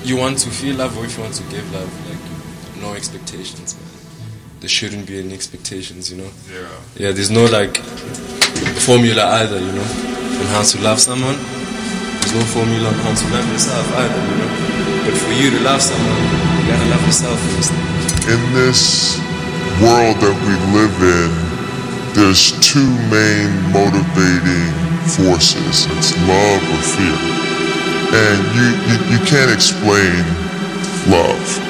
you want to feel love or if you want to give love, like no expectations, man. There shouldn't be any expectations, you know. Yeah, there's no like formula either, you know, on how to love someone. There's no formula on how to love yourself either, you know. But for you to love someone, you gotta love yourself first. In this world that we live in, there's two main motivating forces. It's love or fear. And you can't explain love.